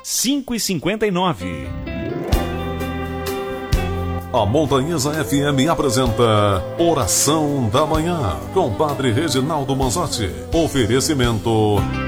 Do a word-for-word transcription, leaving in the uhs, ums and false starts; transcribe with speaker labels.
Speaker 1: cinco e cinquenta e nove.
Speaker 2: A Montanhesa F M apresenta Oração da Manhã, com Padre Reginaldo Manzotti. Oferecimento